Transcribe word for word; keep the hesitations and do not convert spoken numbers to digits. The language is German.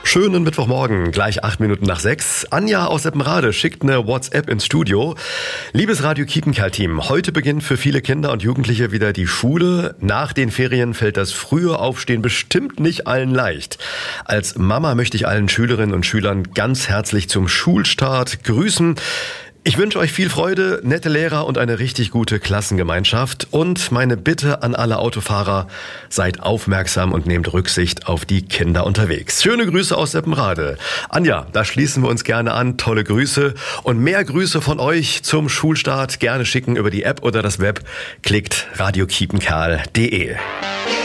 Schönen Mittwochmorgen, gleich acht Minuten nach sechs. Anja aus Eppenrade schickt eine WhatsApp ins Studio. Liebes Radio Kiepenkerl-Team, heute beginnt für viele Kinder und Jugendliche wieder die Schule. Nach den Ferien fällt das frühe Aufstehen bestimmt nicht allen leicht. Als Mama möchte ich allen Schülerinnen und Schülern ganz herzlich zum Schulstart grüßen. Ich wünsche euch viel Freude, nette Lehrer und eine richtig gute Klassengemeinschaft. Und meine Bitte an alle Autofahrer, seid aufmerksam und nehmt Rücksicht auf die Kinder unterwegs. Schöne Grüße aus Eppenrade. Anja, da schließen wir uns gerne an. Tolle Grüße. Und mehr Grüße von euch zum Schulstart gerne schicken über die App oder das Web. Klickt radio kiepenkerl punkt de.